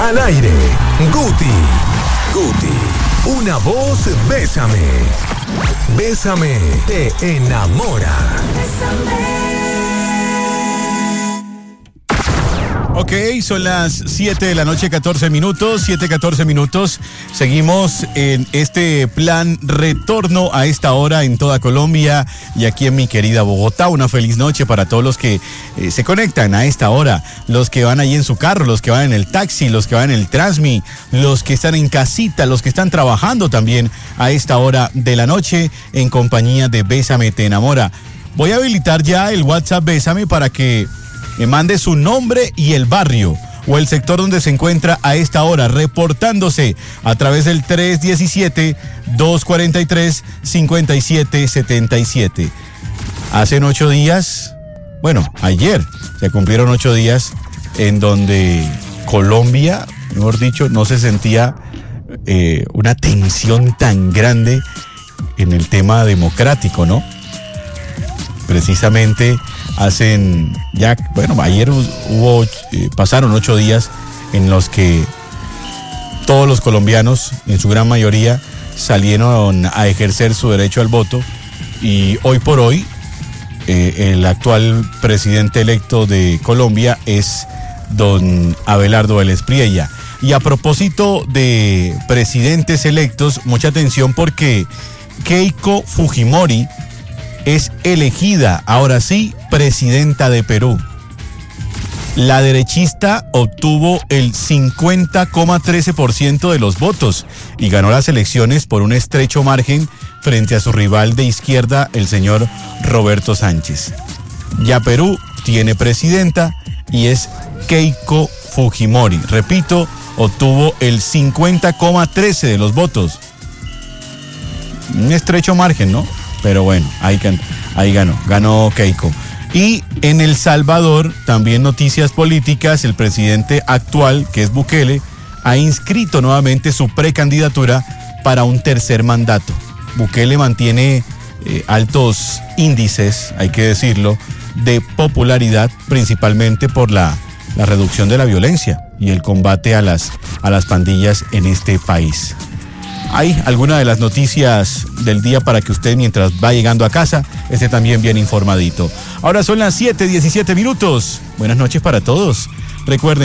Al aire, Guti, una voz, bésame. Bésame, te enamora. Ok, son las 7 de la noche, 14 minutos. Seguimos en este plan retorno a esta hora en toda Colombia y aquí en mi querida Bogotá. Una feliz noche para todos los que se conectan a esta hora. Los que van ahí en su carro, los que van en el taxi, los que van en el Transmi, los que están en casita, los que están trabajando también a esta hora de la noche en compañía de Bésame Te Enamora. Voy a habilitar ya el WhatsApp Bésame para que me mande su nombre y el barrio o el sector donde se encuentra a esta hora, reportándose a través del 317-243-5777. Hacen 8 días, ayer se cumplieron 8 días en donde Colombia, mejor dicho, no se sentía una tensión tan grande en el tema democrático, ¿no? Precisamente ayer pasaron 8 días en los que todos los colombianos, en su gran mayoría, salieron a ejercer su derecho al voto y hoy por hoy el actual presidente electo de Colombia es don Abelardo Vélez Priella. Y a propósito de presidentes electos, mucha atención porque Keiko Fujimori es elegida, ahora sí, presidenta de Perú. La derechista obtuvo el 50,13% de los votos y ganó las elecciones por un estrecho margen frente a su rival de izquierda, el señor Roberto Sánchez. Ya Perú tiene presidenta y es Keiko Fujimori. Repito, obtuvo el 50,13% de los votos. Un estrecho margen, ¿no? Pero bueno, ahí ganó Keiko. Y en El Salvador, también noticias políticas, el presidente actual, que es Bukele, ha inscrito nuevamente su precandidatura para un tercer mandato. Bukele mantiene altos índices, hay que decirlo, de popularidad, principalmente por la reducción de la violencia y el combate a las pandillas en este país. Hay alguna de las noticias del día para que usted, mientras va llegando a casa, esté también bien informadito. Ahora son las 7:17. Buenas noches para todos. Recuerden